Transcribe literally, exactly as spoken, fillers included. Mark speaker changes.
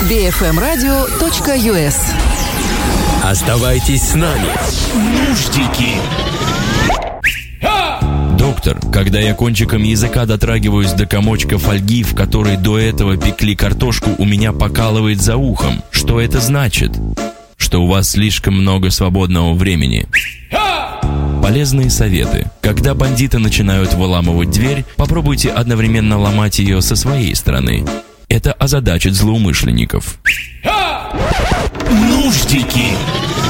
Speaker 1: би эф эм радио точка ю эс.
Speaker 2: Оставайтесь с нами. Нуждики.
Speaker 3: Доктор, когда я кончиком языка дотрагиваюсь до комочка фольги, в которой до этого пекли картошку, у меня покалывает за ухом. Что это значит? Что у вас слишком много свободного времени. Полезные советы. Когда бандиты начинают выламывать дверь, попробуйте одновременно ломать ее со своей стороны. Это озадачит злоумышленников.
Speaker 2: Нуждики.